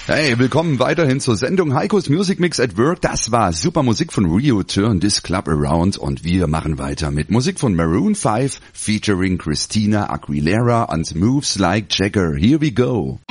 Hey, willkommen weiterhin zur Sendung Heikos Music Mix at Work. Das war super Musik von Rio, Turn This Club Around, und wir machen weiter mit Musik von Maroon 5 featuring Christina Aguilera und Moves Like Jagger. Here we go.